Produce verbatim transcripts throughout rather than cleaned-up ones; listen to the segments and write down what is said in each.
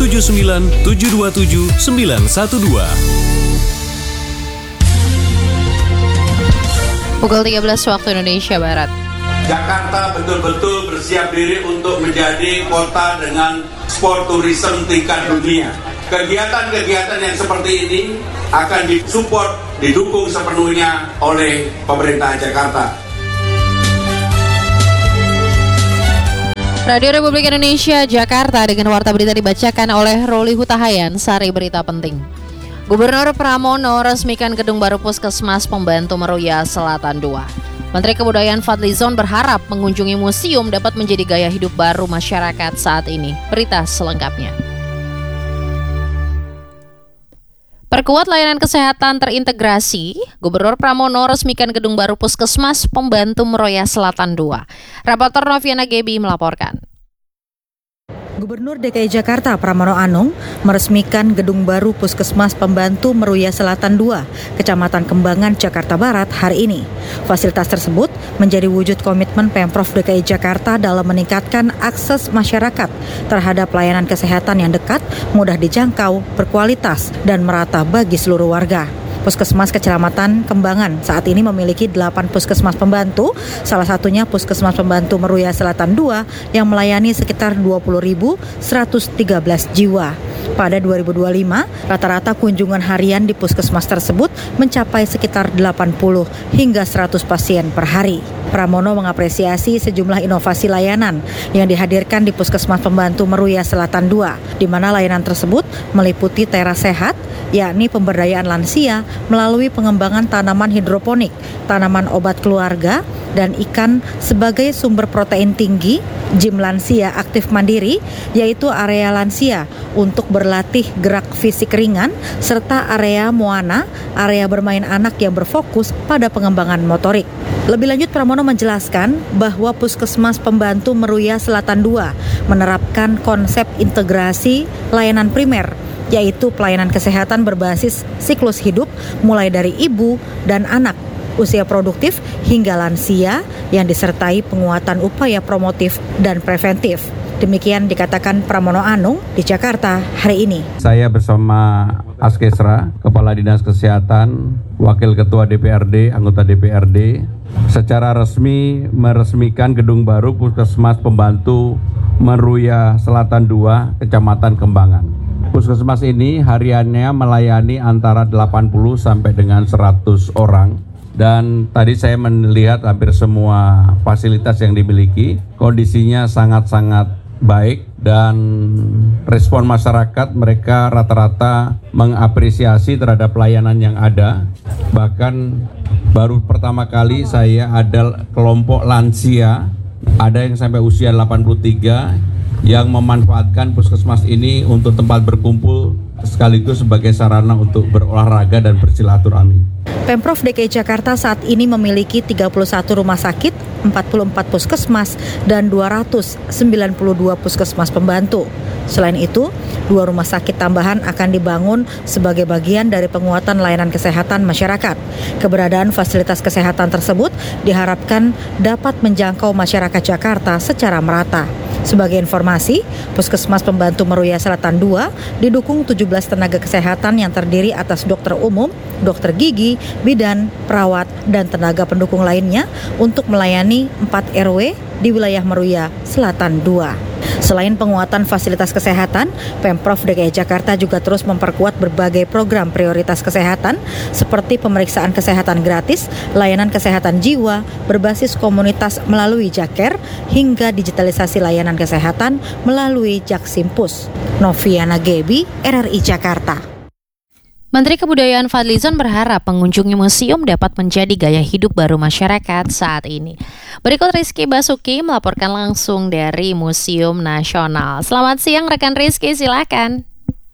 tujuh sembilan tujuh dua tujuh sembilan satu dua. Pukul tiga belas waktu Indonesia Barat. Jakarta betul-betul bersiap diri untuk menjadi kota dengan sport tourism tingkat dunia. Kegiatan-kegiatan yang seperti ini akan disupport, didukung sepenuhnya oleh pemerintah Jakarta. Radio Republik Indonesia Jakarta dengan warta berita dibacakan oleh Roli Hutahayan. Sari berita penting. Gubernur Pramono resmikan gedung baru Puskesmas Pembantu Meruya Selatan dua. Menteri Kebudayaan Fadlizon berharap mengunjungi museum dapat menjadi gaya hidup baru masyarakat saat ini. Berita selengkapnya. Perkuat layanan kesehatan terintegrasi, Gubernur Pramono resmikan gedung baru Puskesmas Pembantu Meruya Selatan dua. Reporter Noviana Gebi melaporkan. Gubernur D K I Jakarta Pramono Anung meresmikan gedung baru Puskesmas Pembantu Meruya Selatan dua, Kecamatan Kembangan, Jakarta Barat hari ini. Fasilitas tersebut menjadi wujud komitmen Pemprov D K I Jakarta dalam meningkatkan akses masyarakat terhadap layanan kesehatan yang dekat, mudah dijangkau, berkualitas, dan merata bagi seluruh warga. Puskesmas Kecamatan Kembangan saat ini memiliki delapan puskesmas pembantu, salah satunya Puskesmas Pembantu Meruya Selatan dua yang melayani sekitar dua puluh ribu seratus tiga belas jiwa. Pada dua ribu dua puluh lima, rata-rata kunjungan harian di puskesmas tersebut mencapai sekitar delapan puluh hingga seratus pasien per hari. Pramono mengapresiasi sejumlah inovasi layanan yang dihadirkan di Puskesmas Pembantu Meruya Selatan dua, di mana layanan tersebut meliputi teras sehat, yakni pemberdayaan lansia melalui pengembangan tanaman hidroponik, tanaman obat keluarga, dan ikan sebagai sumber protein tinggi, gym lansia aktif mandiri, yaitu area lansia untuk berlatih gerak fisik ringan, serta area moana, area bermain anak yang berfokus pada pengembangan motorik. Lebih lanjut, Pramono menjelaskan bahwa Puskesmas Pembantu Meruya Selatan dua menerapkan konsep integrasi layanan primer, yaitu pelayanan kesehatan berbasis siklus hidup mulai dari ibu dan anak, usia produktif hingga lansia yang disertai penguatan upaya promotif dan preventif. Demikian dikatakan Pramono Anung di Jakarta hari ini. Saya bersama Askesra, Kepala Dinas Kesehatan, Wakil Ketua D P R D, anggota D P R D, secara resmi meresmikan gedung baru Puskesmas Pembantu Meruya Selatan dua, Kecamatan Kembangan. Puskesmas ini hariannya melayani antara delapan puluh sampai dengan seratus orang. Dan tadi saya melihat hampir semua fasilitas yang dimiliki, kondisinya sangat-sangat baik dan respon masyarakat mereka rata-rata mengapresiasi terhadap pelayanan yang ada. Bahkan baru pertama kali saya ada kelompok lansia, ada yang sampai usia delapan puluh tiga yang memanfaatkan puskesmas ini untuk tempat berkumpul sekaligus sebagai sarana untuk berolahraga dan bersilaturahmi. Pemprov D K I Jakarta saat ini memiliki tiga puluh satu rumah sakit, empat puluh empat puskesmas, dan dua ratus sembilan puluh dua puskesmas pembantu. Selain itu, dua rumah sakit tambahan akan dibangun sebagai bagian dari penguatan layanan kesehatan masyarakat. Keberadaan fasilitas kesehatan tersebut diharapkan dapat menjangkau masyarakat Jakarta secara merata. Sebagai informasi, Puskesmas Pembantu Meruya Selatan dua didukung tujuh belas tenaga kesehatan yang terdiri atas dokter umum, dokter gigi, bidan, perawat, dan tenaga pendukung lainnya untuk melayani empat R W di wilayah Meruya Selatan dua. Selain penguatan fasilitas kesehatan, Pemprov D K I Jakarta juga terus memperkuat berbagai program prioritas kesehatan seperti pemeriksaan kesehatan gratis, layanan kesehatan jiwa, berbasis komunitas melalui Jaker, hingga digitalisasi layanan kesehatan melalui Jaksimpus. Noviana Gebi, R R I Jakarta. Menteri Kebudayaan Fadlizon berharap mengunjungi museum dapat menjadi gaya hidup baru masyarakat saat ini. Berikut Rizky Basuki melaporkan langsung dari Museum Nasional. Selamat siang rekan Rizky, silakan.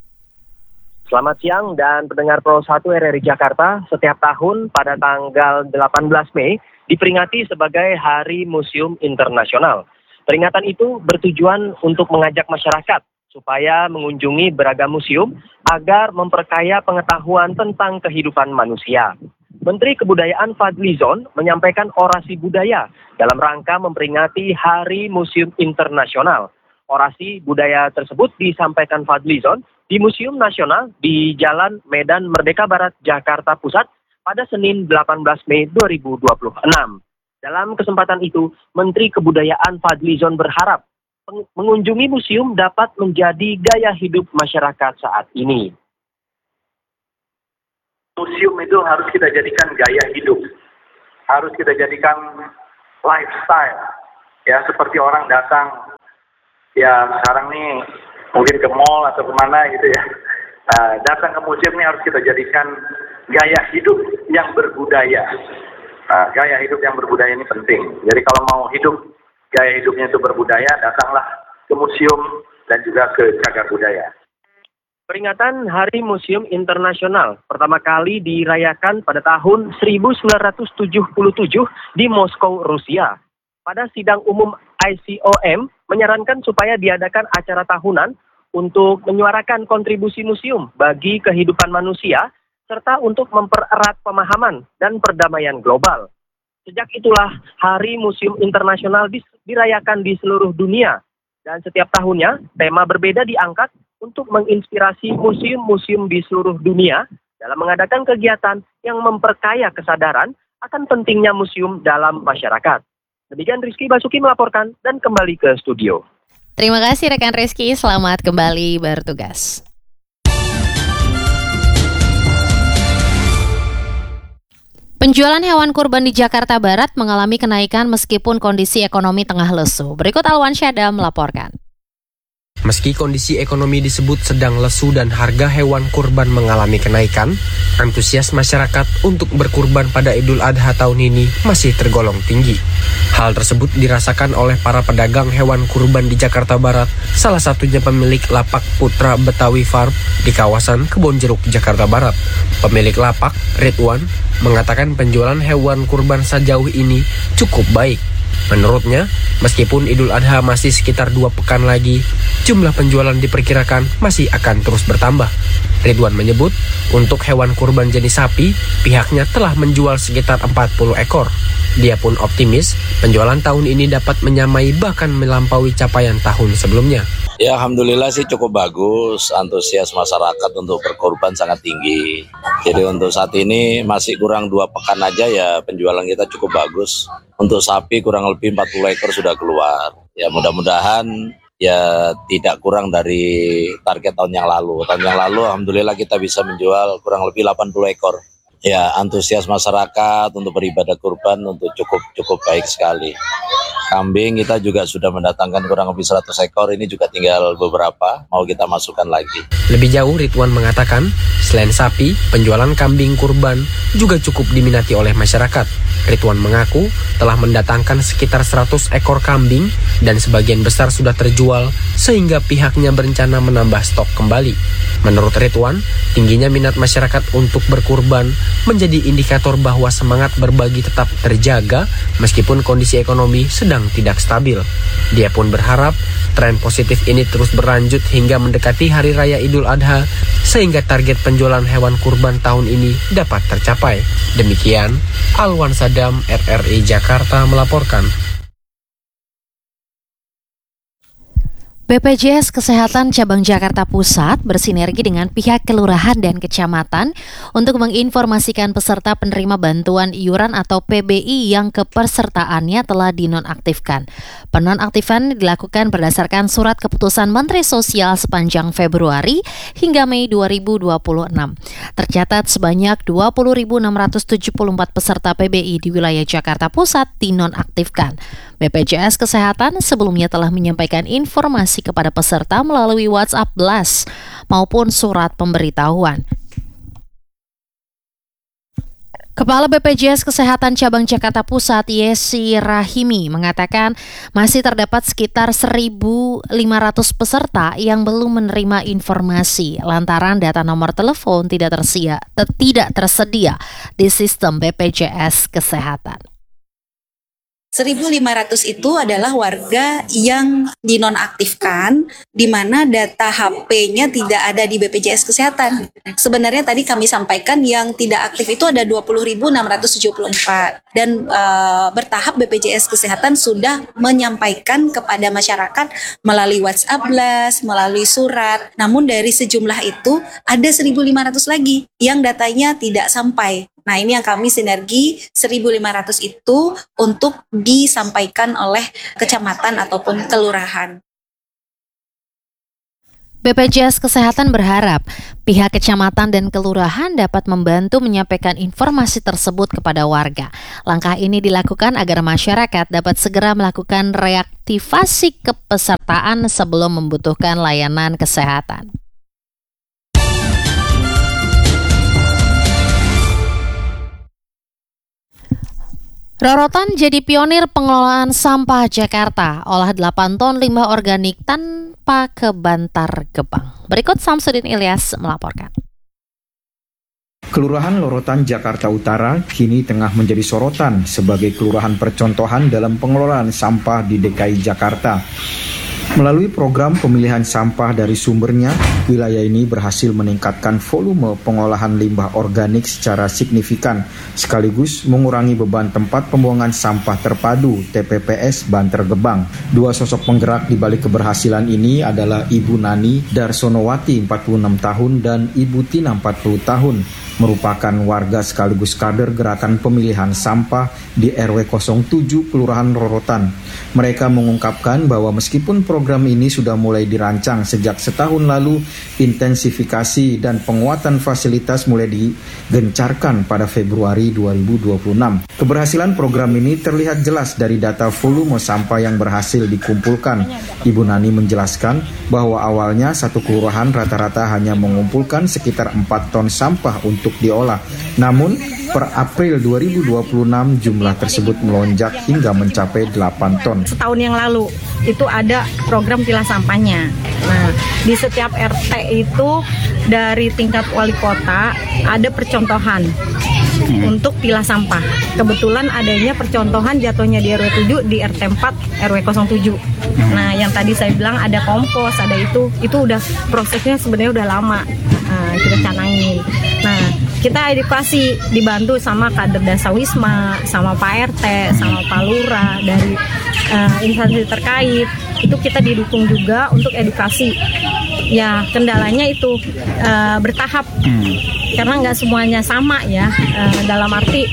Selamat siang dan pendengar Pro satu R R I Jakarta. Setiap tahun pada tanggal delapan belas Mei diperingati sebagai Hari Museum Internasional. Peringatan itu bertujuan untuk mengajak masyarakat supaya mengunjungi beragam museum agar memperkaya pengetahuan tentang kehidupan manusia. Menteri Kebudayaan Fadlizon menyampaikan orasi budaya dalam rangka memperingati Hari Museum Internasional. Orasi budaya tersebut disampaikan Fadlizon di Museum Nasional di Jalan Medan Merdeka Barat, Jakarta Pusat pada Senin delapan belas Mei dua ribu dua puluh enam. Dalam kesempatan itu, Menteri Kebudayaan Fadlizon berharap mengunjungi museum dapat menjadi gaya hidup masyarakat saat ini. Museum itu harus kita jadikan gaya hidup, harus kita jadikan lifestyle. Ya, seperti orang datang, ya sekarang nih mungkin ke mall atau kemana gitu ya. Uh, datang ke museum ini harus kita jadikan gaya hidup yang berbudaya. Uh, gaya hidup yang berbudaya ini penting. Jadi kalau mau hidup gaya hidupnya itu berbudaya, datanglah ke museum dan juga ke cagar budaya. Peringatan Hari Museum Internasional pertama kali dirayakan pada tahun seribu sembilan ratus tujuh puluh tujuh di Moskow, Rusia. Pada sidang umum I C O M menyarankan supaya diadakan acara tahunan untuk menyuarakan kontribusi museum bagi kehidupan manusia serta untuk mempererat pemahaman dan perdamaian global. Sejak itulah Hari Museum Internasional dirayakan di seluruh dunia dan setiap tahunnya tema berbeda diangkat untuk menginspirasi museum-museum di seluruh dunia dalam mengadakan kegiatan yang memperkaya kesadaran akan pentingnya museum dalam masyarakat. Demikian Rizky Basuki melaporkan dan kembali ke studio. Terima kasih rekan Rizky, selamat kembali bertugas. Penjualan hewan kurban di Jakarta Barat mengalami kenaikan meskipun kondisi ekonomi tengah lesu. Berikut Alwan Syada melaporkan. Meski kondisi ekonomi disebut sedang lesu dan harga hewan kurban mengalami kenaikan, antusias masyarakat untuk berkurban pada Idul Adha tahun ini masih tergolong tinggi. Hal tersebut dirasakan oleh para pedagang hewan kurban di Jakarta Barat, salah satunya pemilik lapak Putra Betawi Farm di kawasan Kebonjeruk, Jakarta Barat. Pemilik lapak, Ridwan, mengatakan penjualan hewan kurban sejauh ini cukup baik. Menurutnya, meskipun Idul Adha masih sekitar dua pekan lagi, jumlah penjualan diperkirakan masih akan terus bertambah. Ridwan menyebut, untuk hewan kurban jenis sapi, pihaknya telah menjual sekitar empat puluh ekor. Dia pun optimis, penjualan tahun ini dapat menyamai bahkan melampaui capaian tahun sebelumnya. Ya, alhamdulillah sih cukup bagus, antusias masyarakat untuk berkorban sangat tinggi. Jadi untuk saat ini masih kurang dua pekan aja ya penjualan kita cukup bagus. Untuk sapi kurang lebih empat puluh ekor sudah keluar. Ya mudah-mudahan ya tidak kurang dari target tahun yang lalu. Tahun yang lalu alhamdulillah kita bisa menjual kurang lebih delapan puluh ekor. Ya antusias masyarakat untuk beribadah kurban untuk cukup cukup baik sekali. Kambing kita juga sudah mendatangkan kurang lebih seratus ekor, ini juga tinggal beberapa, mau kita masukkan lagi. Lebih jauh Ridwan mengatakan, selain sapi, penjualan kambing kurban juga cukup diminati oleh masyarakat. Ridwan mengaku telah mendatangkan sekitar seratus ekor kambing dan sebagian besar sudah terjual sehingga pihaknya berencana menambah stok kembali. Menurut Ridwan, tingginya minat masyarakat untuk berkurban menjadi indikator bahwa semangat berbagi tetap terjaga meskipun kondisi ekonomi sedang tidak stabil. Dia pun berharap tren positif ini terus berlanjut hingga mendekati Hari Raya Idul Adha sehingga target penjualan hewan kurban tahun ini dapat tercapai. Demikian Alwan Sadam, R R I Jakarta melaporkan. B P J S Kesehatan Cabang Jakarta Pusat bersinergi dengan pihak kelurahan dan kecamatan untuk menginformasikan peserta penerima bantuan iuran atau P B I yang kepesertaannya telah dinonaktifkan. Penonaktifan dilakukan berdasarkan surat keputusan Menteri Sosial sepanjang Februari hingga Mei dua ribu dua puluh enam. Tercatat sebanyak dua puluh ribu enam ratus tujuh puluh empat peserta P B I di wilayah Jakarta Pusat dinonaktifkan. B P J S Kesehatan sebelumnya telah menyampaikan informasi kepada peserta melalui WhatsApp Blast maupun surat pemberitahuan. Kepala B P J S Kesehatan Cabang Jakarta Pusat Yesi Rahimi mengatakan masih terdapat sekitar seribu lima ratus peserta yang belum menerima informasi lantaran data nomor telepon tidak tersedia, tidak tersedia di sistem B P J S Kesehatan. seribu lima ratus itu adalah warga yang dinonaktifkan, di mana data H P-nya tidak ada di B P J S Kesehatan. Sebenarnya tadi kami sampaikan yang tidak aktif itu ada dua puluh ribu enam ratus tujuh puluh empat. Dan uh, bertahap B P J S Kesehatan sudah menyampaikan kepada masyarakat melalui WhatsApp Blast, melalui surat. Namun dari sejumlah itu ada seribu lima ratus lagi yang datanya tidak sampai. Nah, ini yang kami sinergi seribu lima ratus itu untuk disampaikan oleh kecamatan ataupun kelurahan. B P J S Kesehatan berharap pihak kecamatan dan kelurahan dapat membantu menyampaikan informasi tersebut kepada warga. Langkah ini dilakukan agar masyarakat dapat segera melakukan reaktivasi kepesertaan sebelum membutuhkan layanan kesehatan. Rorotan jadi pionir pengelolaan sampah Jakarta, olah delapan ton limbah organik tanpa ke Bantar Gebang. Berikut Samsudin Ilyas melaporkan. Kelurahan Rorotan Jakarta Utara kini tengah menjadi sorotan sebagai kelurahan percontohan dalam pengelolaan sampah di D K I Jakarta. Melalui program pemilihan sampah dari sumbernya, wilayah ini berhasil meningkatkan volume pengolahan limbah organik secara signifikan, sekaligus mengurangi beban tempat pembuangan sampah terpadu T P P S Bantar Gebang. Dua sosok penggerak di balik keberhasilan ini adalah Ibu Nani Darsonowati empat puluh enam tahun dan Ibu Tina empat puluh tahun, merupakan warga sekaligus kader gerakan pemilihan sampah di R W nol tujuh Kelurahan Rorotan. Mereka mengungkapkan bahwa meskipun program ini sudah mulai dirancang sejak setahun lalu, intensifikasi dan penguatan fasilitas mulai digencarkan pada Februari dua ribu dua puluh enam. Keberhasilan program ini terlihat jelas dari data volume sampah yang berhasil dikumpulkan. Ibu Nani menjelaskan bahwa awalnya satu kelurahan rata-rata hanya mengumpulkan sekitar empat ton sampah untuk diolah. Namun, per April dua ribu dua puluh enam jumlah tersebut melonjak hingga mencapai delapan ton. Setahun yang lalu itu ada program pilah sampahnya. Nah, di setiap R T itu dari tingkat wali kota ada percontohan hmm. untuk pilah sampah. Kebetulan adanya percontohan jatuhnya di R W tujuh, di R T empat, R W nol tujuh. Hmm. Nah, yang tadi saya bilang ada kompos, ada itu, itu udah prosesnya sebenarnya udah lama. Nah, kita canangin. Nah, kita edukasi dibantu sama kader Dasawisma, sama Pak R T, sama Pak Lurah dari uh, instansi terkait. Itu kita didukung juga untuk edukasi. Ya, kendalanya itu uh, bertahap, hmm. karena nggak semuanya sama ya. Uh, dalam arti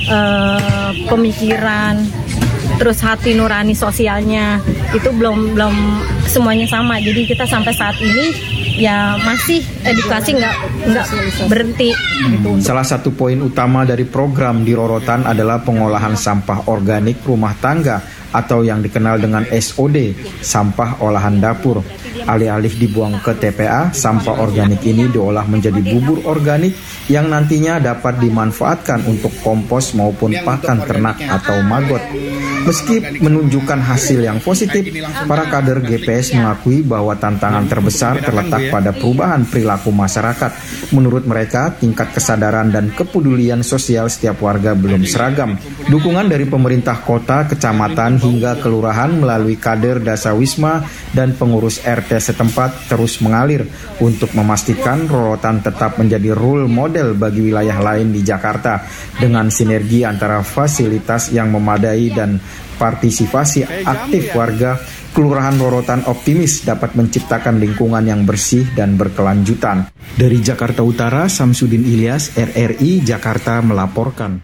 uh, pemikiran, terus hati nurani sosialnya itu belum belum semuanya sama. Jadi kita sampai saat ini ya masih edukasi nggak nggak berhenti. Gitu. Salah satu poin utama dari program di Rorotan adalah pengolahan sampah organik rumah tangga atau yang dikenal dengan S O D, sampah olahan dapur. Alih-alih dibuang ke T P A, sampah organik ini diolah menjadi bubur organik yang nantinya dapat dimanfaatkan untuk kompos maupun pakan ternak atau magot. Meski menunjukkan hasil yang positif, para kader G P S mengakui bahwa tantangan terbesar terletak pada perubahan perilaku masyarakat. Menurut mereka, tingkat kesadaran dan kepedulian sosial setiap warga belum seragam. Dukungan dari pemerintah kota, kecamatan, hingga kelurahan melalui kader Dasawisma dan pengurus R T setempat terus mengalir untuk memastikan Rorotan tetap menjadi role model bagi wilayah lain di Jakarta. Dengan sinergi antara fasilitas yang memadai dan partisipasi aktif warga, Kelurahan Rorotan optimis dapat menciptakan lingkungan yang bersih dan berkelanjutan. Dari Jakarta Utara, Samsudin Ilyas, R R I Jakarta melaporkan.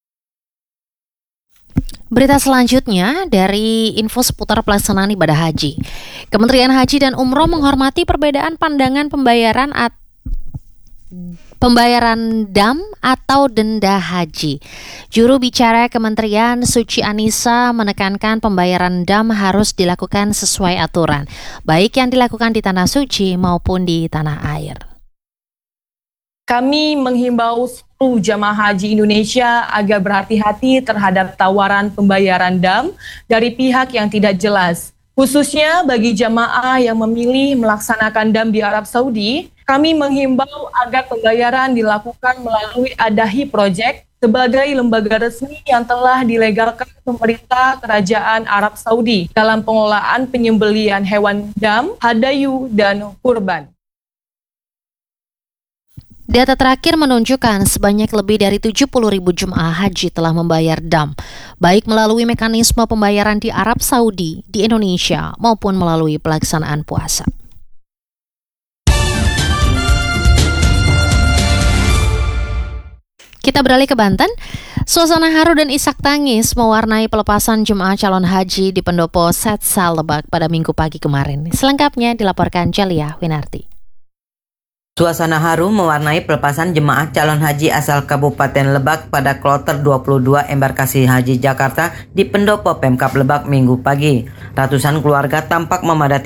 Berita selanjutnya dari info seputar pelaksanaan ibadah haji. Kementerian Haji dan Umroh menghormati perbedaan pandangan pembayaran at pembayaran dam atau denda haji. Juru bicara Kementerian Suci Anissa menekankan pembayaran dam harus dilakukan sesuai aturan, baik yang dilakukan di tanah suci maupun di tanah air. Kami menghimbau seluruh jamaah haji Indonesia agar berhati-hati terhadap tawaran pembayaran dam dari pihak yang tidak jelas. Khususnya bagi jamaah yang memilih melaksanakan dam di Arab Saudi, kami menghimbau agar pembayaran dilakukan melalui Adahi Project sebagai lembaga resmi yang telah dilegalkan pemerintah Kerajaan Arab Saudi dalam pengelolaan penyembelihan hewan dam, hadayu, dan kurban. Data terakhir menunjukkan sebanyak lebih dari tujuh puluh ribu jemaah haji telah membayar dam, baik melalui mekanisme pembayaran di Arab Saudi, di Indonesia, maupun melalui pelaksanaan puasa. Kita beralih ke Banten. Suasana haru dan isak tangis mewarnai pelepasan jemaah calon haji di Pendopo Setsal Lebak pada Minggu pagi kemarin. Selengkapnya dilaporkan Jalia Winarti. Suasana haru mewarnai pelepasan jemaah calon haji asal Kabupaten Lebak pada kloter dua puluh dua embarkasi haji Jakarta di Pendopo Pemkab Lebak Minggu pagi. Ratusan keluarga tampak memadati